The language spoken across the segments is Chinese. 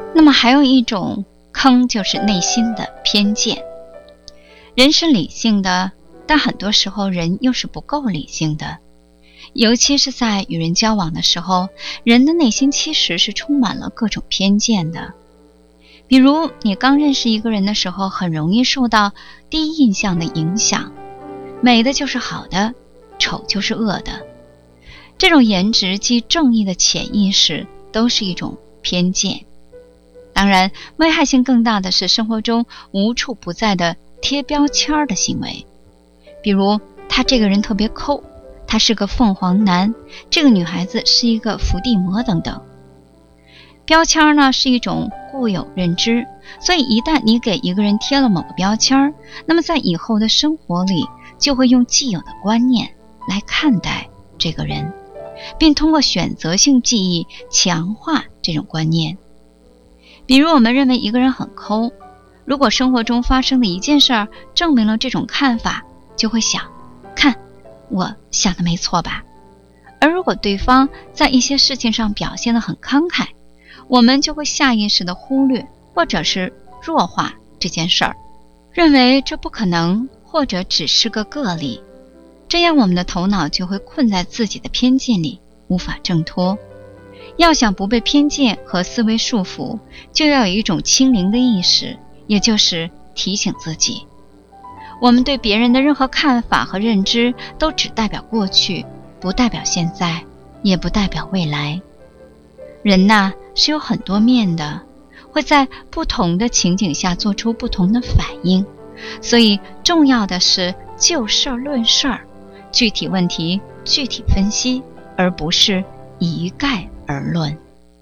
那么还有一种坑，就是内心的偏见。人是理性的，但很多时候人又是不够理性的，尤其是在与人交往的时候，人的内心其实是充满了各种偏见的。比如你刚认识一个人的时候，很容易受到第一印象的影响，美的就是好的，丑就是恶的。这种颜值即正义的潜意识都是一种偏见。当然，危害性更大的是生活中无处不在的贴标签的行为。比如他这个人特别抠，他是个凤凰男，这个女孩子是一个伏地魔等等。标签呢是一种固有认知，所以一旦你给一个人贴了某个标签，那么在以后的生活里就会用既有的观念来看待这个人，并通过选择性记忆强化这种观念。比如我们认为一个人很抠，如果生活中发生的一件事儿证明了这种看法，就会想，看，我想的没错吧？而如果对方在一些事情上表现得很慷慨，我们就会下意识地忽略或者是弱化这件事儿，认为这不可能，或者只是个个例。这样我们的头脑就会困在自己的偏见里，无法挣脱。要想不被偏见和思维束缚，就要有一种清零的意识，也就是提醒自己，我们对别人的任何看法和认知都只代表过去，不代表现在，也不代表未来。人呐，是有很多面的，会在不同的情景下做出不同的反应，所以重要的是就事论事，具体问题具体分析，而不是一概而论。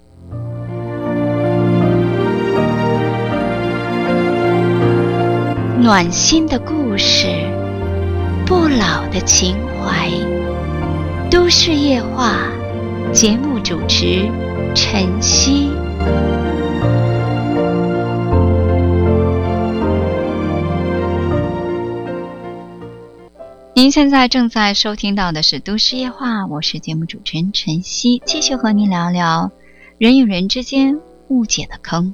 暖心的故事，不老的情怀，都市夜话，节目主持晨曦。您现在正在收听到的是都市夜话，我是节目主持人晨曦，继续和您聊聊人与人之间误解的坑。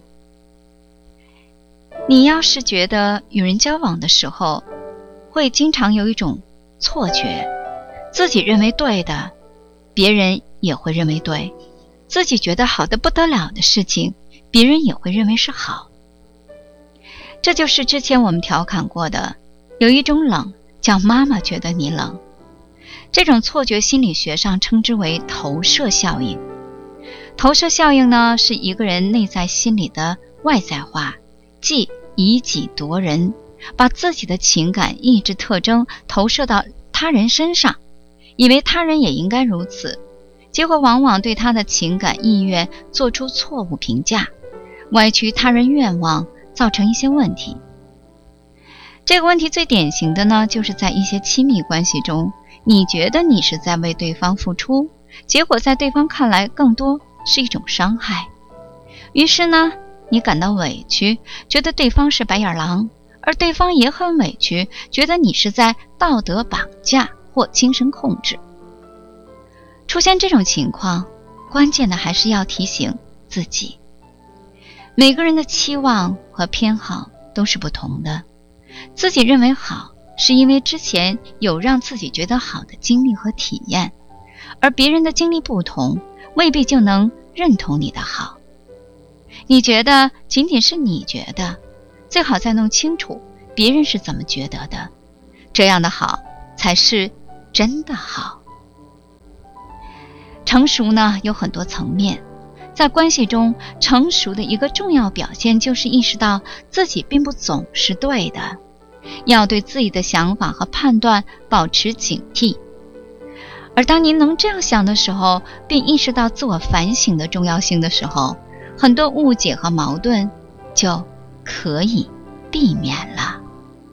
你要是觉得与人交往的时候会经常有一种错觉，自己认为对的别人也会认为对，自己觉得好的不得了的事情别人也会认为是好，这就是之前我们调侃过的，有一种冷叫妈妈觉得你冷。这种错觉心理学上称之为投射效应。投射效应呢，是一个人内在心理的外在化，即以己度人，把自己的情感意志特征投射到他人身上，以为他人也应该如此，结果往往对他的情感意愿做出错误评价，歪曲他人愿望，造成一些问题。这个问题最典型的呢，就是在一些亲密关系中，你觉得你是在为对方付出，结果在对方看来更多是一种伤害。于是呢，你感到委屈，觉得对方是白眼狼，而对方也很委屈，觉得你是在道德绑架或精神控制。出现这种情况，关键的还是要提醒自己，每个人的期望和偏好都是不同的，自己认为好，是因为之前有让自己觉得好的经历和体验，而别人的经历不同，未必就能认同你的好。你觉得仅仅是你觉得，最好再弄清楚别人是怎么觉得的，这样的好才是真的好。成熟呢，有很多层面，在关系中，成熟的一个重要表现就是意识到自己并不总是对的，要对自己的想法和判断保持警惕。而当您能这样想的时候，并意识到自我反省的重要性的时候，很多误解和矛盾就可以避免了。